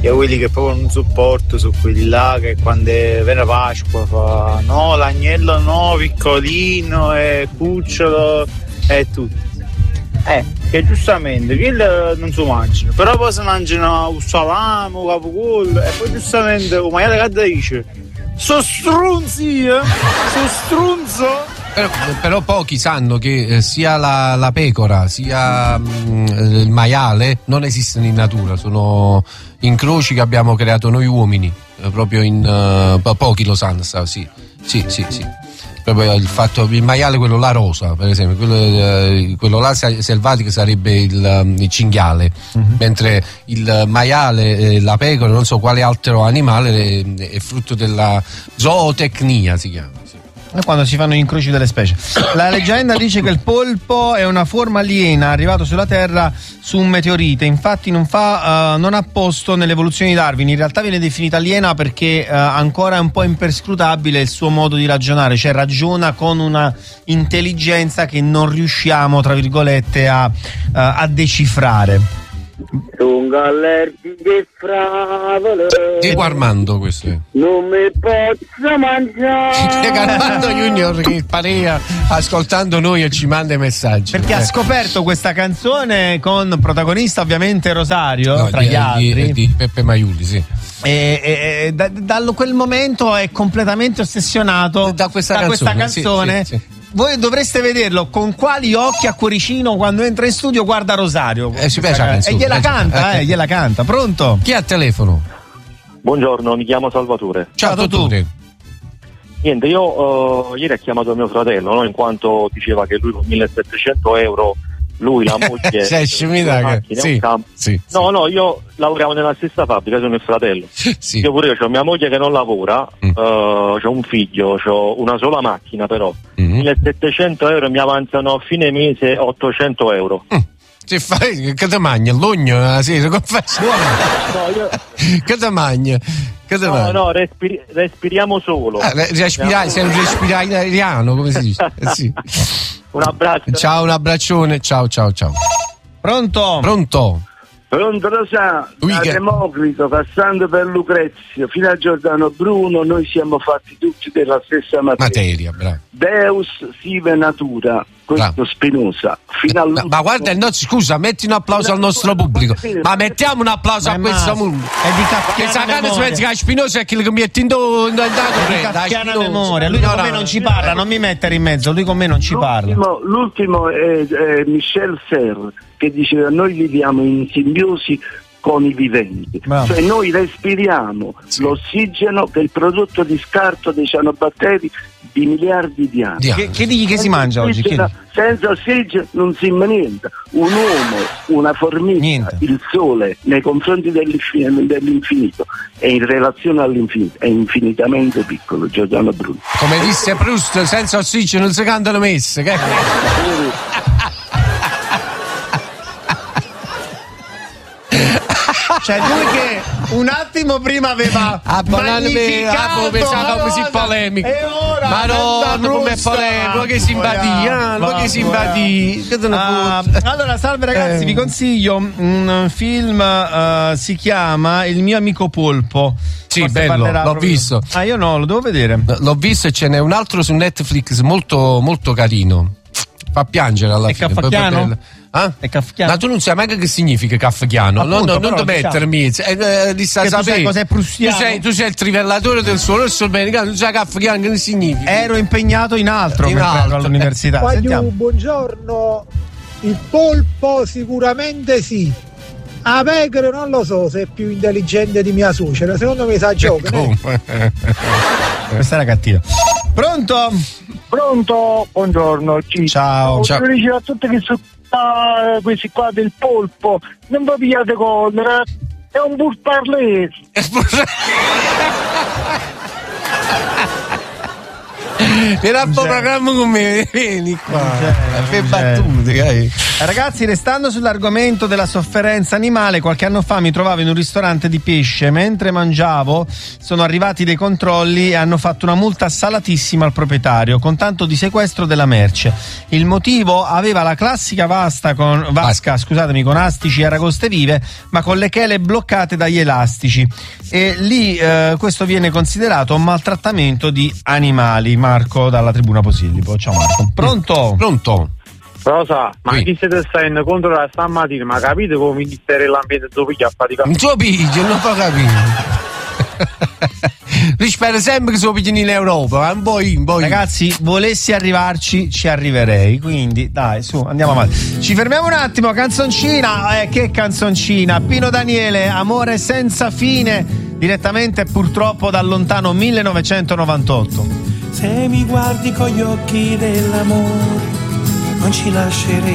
Io quelli che proprio non sopporto sono quelli là che quando viene Pasqua fa no, l'agnello no, piccolino e cucciolo e tutto. Che giustamente quelli non si mangiano, però poi si mangiano un salame, un capocollo e poi giustamente un maiale che dice sono strunzi, sono strunzo. Però pochi sanno che sia la pecora sia il maiale non esistono in natura, sono incroci che abbiamo creato noi uomini, proprio pochi lo sanno, sì. Proprio il fatto il maiale, quello là rosa, per esempio, quello là selvatico sarebbe il cinghiale, mentre il maiale, la pecora, non so quale altro animale, è frutto della zootecnia, si chiama. Quando si fanno gli incroci delle specie. La leggenda dice che il polpo è una forma aliena arrivato sulla Terra su un meteorite, infatti non ha posto nell'evoluzione di Darwin. In realtà viene definita aliena perché ancora è un po' imperscrutabile il suo modo di ragionare, cioè ragiona con una intelligenza che non riusciamo, tra virgolette, a decifrare. Sono allergiche fravola. Diego Armando, questo è. Non mi posso mangiare. Diego Armando Junior che parea ascoltando noi e ci manda i messaggi. Perché ha scoperto questa canzone con protagonista ovviamente Rosario, tra gli altri. Di Peppe Maiuli, sì. E da quel momento è completamente ossessionato da questa canzone. Sì. Voi dovreste vederlo con quali occhi a cuoricino quando entra in studio guarda Rosario e gliela canta. Pronto? Chi ha il telefono? Buongiorno, mi chiamo Salvatore. Ciao Dottore. Niente, io ieri ho chiamato mio fratello, no? In quanto diceva che lui con 1.700 euro lui, la moglie, No, io lavoriamo nella stessa fabbrica, sono il fratello. Sì. Io pure ho mia moglie che non lavora, ho un figlio, ho una sola macchina però. 1.700 euro mi avanzano a fine mese 800 euro. Che fai? Che te mangi? L'ogno la sera? Che te mangi? No, respiriamo solo. Sei un respirariano, come si dice? Sì. Un abbraccio. Ciao, un abbraccione. Ciao. Pronto, Rosa, da Democrito, passando per Lucrezio, fino a Giordano Bruno, noi siamo fatti tutti della stessa materia. Bravo. Deus sive natura, questo Spinoza. Ma guarda, no, scusa, metti un applauso al nostro pubblico. Ma mettiamo un applauso a questo mondo. È di kafkiana memoria. Che Spinoza è quello che mi mette in kafkiana memoria. Lui con me non ci parla, non mi mettere in mezzo, lui con me non ci parla. L'ultimo è Michel Serre, che diceva noi viviamo in simbiosi con i viventi, cioè noi respiriamo l'ossigeno che è il prodotto di scarto dei cianobatteri di miliardi di anni. Che digli che si mangia oggi? Senza ossigeno non si mangia niente. Un uomo, una formica, il sole nei confronti dell'infinito e in relazione all'infinito è infinitamente piccolo. Giordano Bruno. Come disse Proust, senza ossigeno non si cantano messe. Cioè lui che un attimo prima aveva magnificato così polemico, e ora ma no, come polemico, che simpatia, allora salve ragazzi, vi consiglio un film, si chiama Il mio amico polpo. Sì, bello, l'ho visto. Io no, lo devo vedere. L'ho visto e ce n'è un altro su Netflix molto molto carino. Fa piangere alla fine. Kafkiano? È kafkiano? Ma tu non sai neanche che significa kafkiano. Appunto, non ti mettermi. Tu sai cos'è prussiano? Tu sei il trivellatore del suolo americano, tu sai kafkiano che significa. Ero impegnato in altro all'università. Buongiorno. Il polpo sicuramente sì. A pecora non lo so se è più intelligente di mia suocera. Secondo me sa giocare. Questa era cattiva. Pronto? Buongiorno. Ciao. Io dicevo a tutti che sono questi qua del polpo, non vi pigliate collera, è un burparlese. Era un programma con me, vieni qua, fai battute, Ragazzi, restando sull'argomento della sofferenza animale, qualche anno fa mi trovavo in un ristorante di pesce. Mentre mangiavo sono arrivati dei controlli e hanno fatto una multa salatissima al proprietario con tanto di sequestro della merce. Il motivo? Aveva la classica vasca con astici e aragoste vive, ma con le chele bloccate dagli elastici, e lì questo viene considerato un maltrattamento di animali. Marco dalla Tribuna Posillipo. Ciao Marco. Pronto? Rosa, ma chi siete stai contro la stamattina? Ma capite come il Ministero dell'Ambiente tuo piglia a fatica? Non so piglio, non fa capire. Io spero sempre che se lo pigliano in Europa, un po'. Ragazzi, volessi arrivarci, ci arriverei. Quindi, dai, su, andiamo avanti. Ci fermiamo un attimo, canzoncina. Che canzoncina? Pino Daniele, Amore senza fine, direttamente purtroppo dal lontano 1998. Se mi guardi con gli occhi dell'amore, non ci lascerei